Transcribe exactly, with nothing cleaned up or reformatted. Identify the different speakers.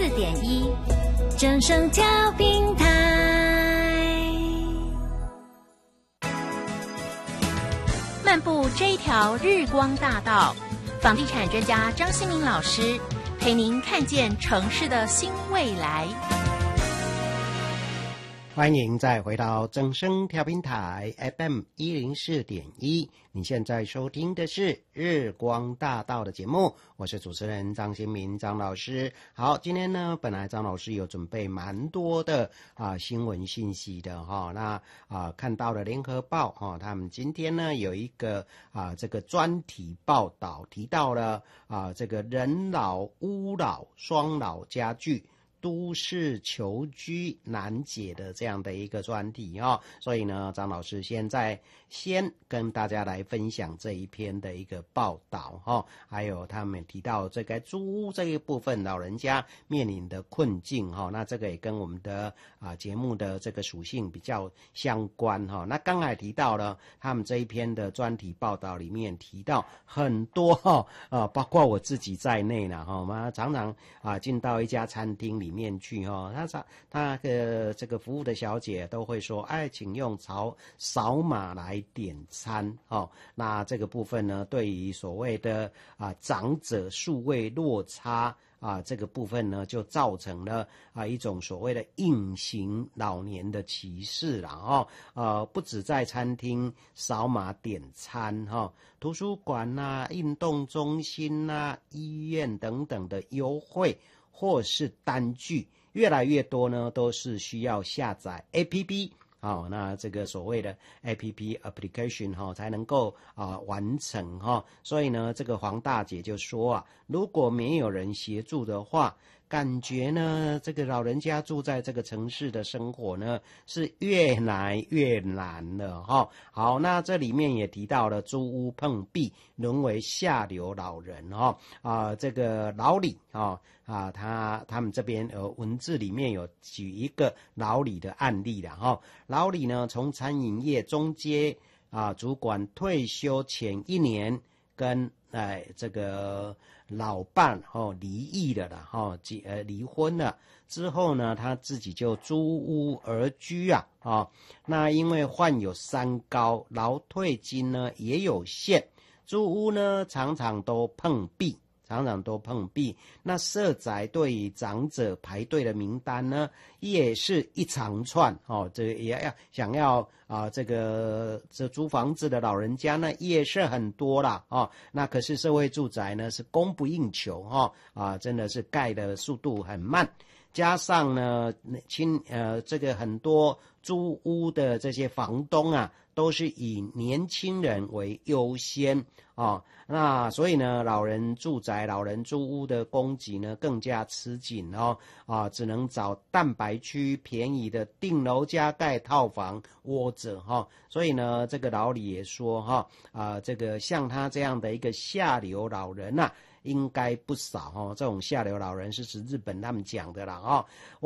Speaker 1: 四点一，正声调频台。漫步这一条日光大道，房地产专家张新民老师陪您看见城市的新未来。
Speaker 2: 欢迎再回到正声调频台 F M 一零四点一，你现在收听的是日光大道的节目，我是主持人张新民张老师。好，今天呢，本来张老师有准备蛮多的啊新闻信息的哈，那啊看到了联合报哈，他们今天呢有一个啊这个专题报道，提到了啊这个人老屋老双老家具。都市求居难解的这样的一个专题哦，所以呢，张老师现在先跟大家来分享这一篇的一个报道哈、哦，还有他们提到这个租屋这一部分老人家面临的困境哈、哦，那这个也跟我们的啊节目的这个属性比较相关哈、哦。那刚才提到了他们这一篇的专题报道里面提到很多哈、哦、啊，包括我自己在内呢哈，我们常常啊进到一家餐厅里。里面去哈，他他他的这个服务的小姐都会说，哎，请用扫扫码来点餐哦。那这个部分呢，对于所谓的啊长者数位落差啊这个部分呢，就造成了啊一种所谓的隐形老年的歧视了哦。呃，不止在餐厅扫码点餐哈、哦，图书馆呐、啊、运动中心呐、啊、医院等等的优惠。或是单据越来越多呢，都是需要下载 A P P 哦，那这个所谓的 A P P application 哈、哦、才能够啊、呃、完成哈、哦，所以呢，这个黄大姐就说啊，如果没有人协助的话。感觉呢，这个老人家住在这个城市的生活呢，是越来越难了哈、哦。好，那这里面也提到了租屋碰壁，沦为下流老人哈、哦、啊，这个老李啊啊，他他们这边呃文字里面有举一个老李的案例了哈、哦。老李呢，从餐饮业中阶啊主管退休前一年跟哎这个。老伴哦离异了啦，哈、哦，呃离婚了之后呢，他自己就租屋而居啊，啊、哦，那因为患有三高，劳退金呢也有限，租屋呢常常都碰壁。常常都碰壁，那社宅对于长者排队的名单呢，也是一长串哦。这个也要想要啊、呃，这个这租房子的老人家呢，也是很多啦哦。那可是社会住宅呢是供不应求哈啊、呃，真的是盖的速度很慢。加上呢，亲呃，这个很多租屋的这些房东啊，都是以年轻人为优先啊、哦，那所以呢，老人住宅、老人租屋的供给呢更加吃紧哦啊，只能找蛋白区便宜的顶楼加盖套房窝着哈、哦。所以呢，这个老李也说哈啊，这个像他这样的一个下流老人呐、啊。应该不少哦，这种下流老人是指日本他们讲的啦哦。